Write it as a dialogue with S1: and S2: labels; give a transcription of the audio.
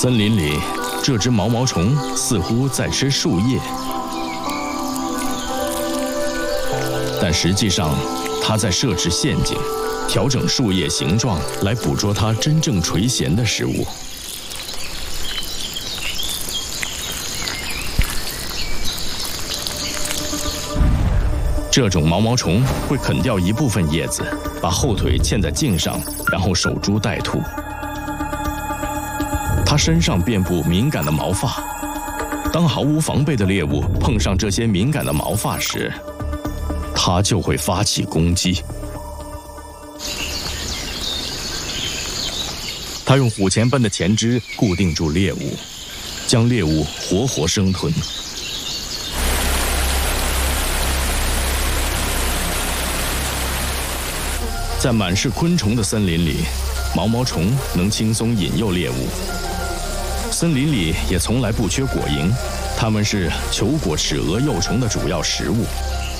S1: 森林里，这只毛毛虫似乎在吃树叶，但实际上，它在设置陷阱，调整树叶形状来捕捉它真正垂涎的食物。这种毛毛虫会啃掉一部分叶子，把后腿嵌在茎上，然后守株待兔。它身上遍布敏感的毛发，当毫无防备的猎物碰上这些敏感的毛发时，它就会发起攻击。它用虎钳般的钳枝固定住猎物，将猎物活活生吞。在满是昆虫的森林里，毛毛虫能轻松引诱猎物。森林里也从来不缺果蝇，它们是球果齿蛾幼虫的主要食物。